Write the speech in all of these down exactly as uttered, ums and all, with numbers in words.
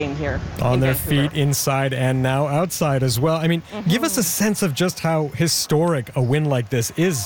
here. On their Vancouver. feet, inside and now outside as well. I mean, mm-hmm. give us a sense of just how historic a win like this is.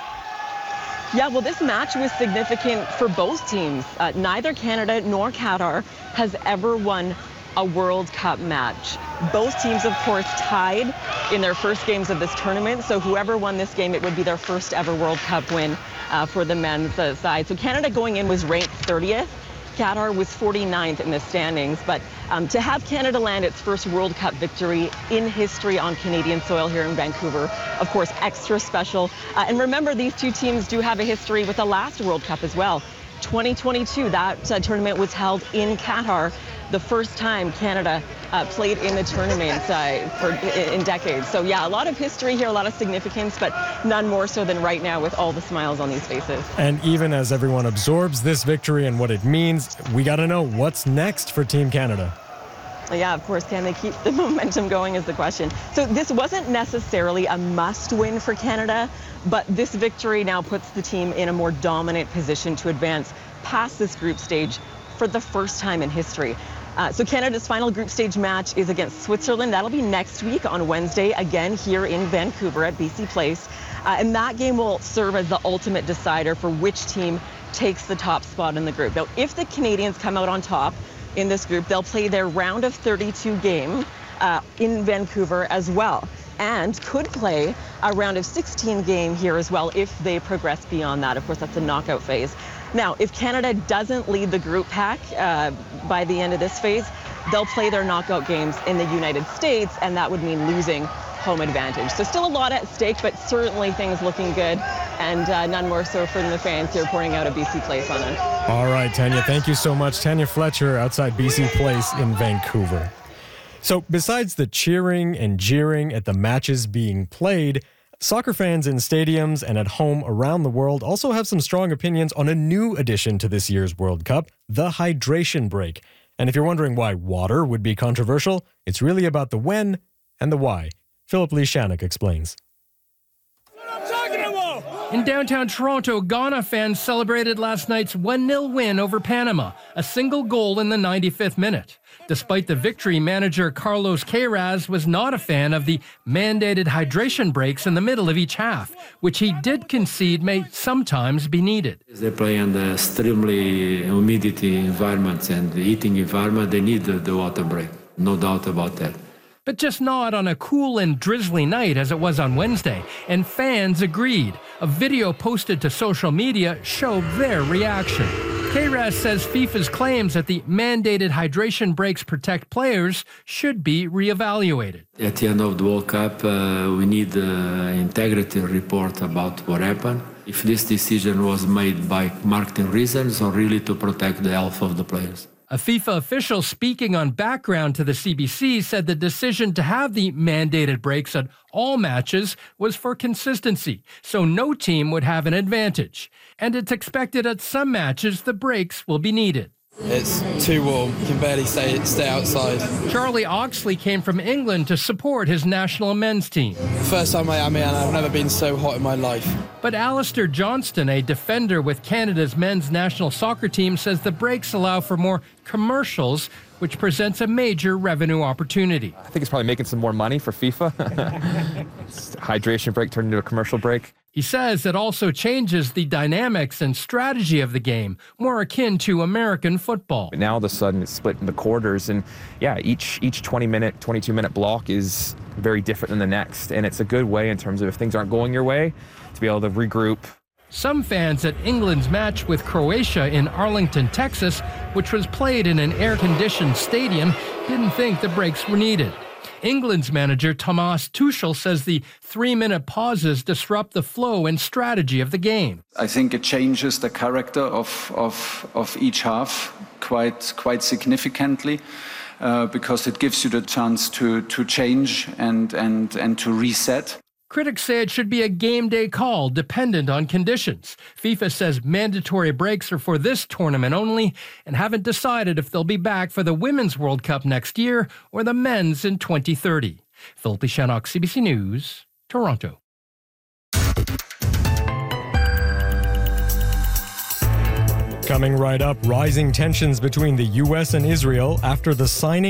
Yeah, well, this match was significant for both teams. Uh, neither Canada nor Qatar has ever won a World Cup match. Both teams, of course, tied in their first games of this tournament. So whoever won this game, it would be their first ever World Cup win uh, for the men's uh, side. So Canada going in was ranked thirtieth. Qatar was forty-ninth in the standings, but um, to have Canada land its first World Cup victory in history on Canadian soil here in Vancouver, of course, extra special. Uh, and remember, these two teams do have a history with the last World Cup as well. twenty twenty-two, that uh, tournament was held in Qatar, the first time Canada uh, played in the tournament uh, for in decades. So yeah, a lot of history here, a lot of significance, but none more so than right now with all the smiles on these faces. And even as everyone absorbs this victory and what it means, we got to know what's next for Team Canada. Yeah, of course, can they keep the momentum going is the question. So this wasn't necessarily a must-win for Canada, but this victory now puts the team in a more dominant position to advance past this group stage for the first time in history. Uh, so Canada's final group stage match is against Switzerland. That'll be next week on Wednesday, again here in Vancouver at B C Place. Uh, and that game will serve as the ultimate decider for which team takes the top spot in the group. Now, if the Canadians come out on top in this group, they'll play their round of thirty-two game uh, in Vancouver as well, and could play a round of sixteen game here as well if they progress beyond that. Of course, that's the knockout phase. Now, if Canada doesn't lead the group pack uh, by the end of this phase, they'll play their knockout games in the United States, and that would mean losing home advantage. So still a lot at stake, but certainly things looking good, and uh, none more so from the fans here pouring out at B C Place on it. All right, Tanya, thank you so much. Tanya Fletcher outside B C Place in Vancouver. So besides the cheering and jeering at the matches being played, soccer fans in stadiums and at home around the world also have some strong opinions on a new addition to this year's World Cup, the hydration break. And if you're wondering why water would be controversial, it's really about the when and the why. Philip Lee Shannock explains. In downtown Toronto, Ghana fans celebrated last night's one nil win over Panama, a single goal in the ninety-fifth minute. Despite the victory, manager Carlos Queiroz was not a fan of the mandated hydration breaks in the middle of each half, which he did concede may sometimes be needed. They play in the extremely humidity environments and heating environment. They need the, the water break, no doubt about that. But just not on a cool and drizzly night as it was on Wednesday, and fans agreed. A video posted to social media showed their reaction. Queiroz says FIFA's claims that the mandated hydration breaks protect players should be reevaluated. At the end of the World Cup, uh, we need an integrity report about what happened. If this decision was made by marketing reasons or really to protect the health of the players. A FIFA official speaking on background to the C B C said the decision to have the mandated breaks at all matches was for consistency, so no team would have an advantage. And it's expected at some matches the breaks will be needed. It's too warm. You can barely stay, stay outside. Charlie Oxley came from England to support his national men's team. First time I am here, and I've never been so hot in my life. But Alistair Johnston, a defender with Canada's men's national soccer team, says the breaks allow for more commercials, which presents a major revenue opportunity. I think it's probably making some more money for FIFA. Hydration break turned into a commercial break. He says it also changes the dynamics and strategy of the game, more akin to American football. Now all of a sudden it's split into quarters, and yeah, each each twenty minute, twenty-two minute block is very different than the next, and it's a good way in terms of if things aren't going your way, to be able to regroup. Some fans at England's match with Croatia in Arlington, Texas, which was played in an air-conditioned stadium, didn't think the breaks were needed. England's manager Thomas Tuchel says the three-minute pauses disrupt the flow and strategy of the game. I think it changes the character of of, of each half quite quite significantly uh, because it gives you the chance to to change and and and to reset. Critics say it should be a game day call dependent on conditions. FIFA says mandatory breaks are for this tournament only and haven't decided if they'll be back for the Women's World Cup next year or the men's in twenty thirty. Philip Shannock, C B C News, Toronto. Coming right up, rising tensions between the U S and Israel after the signing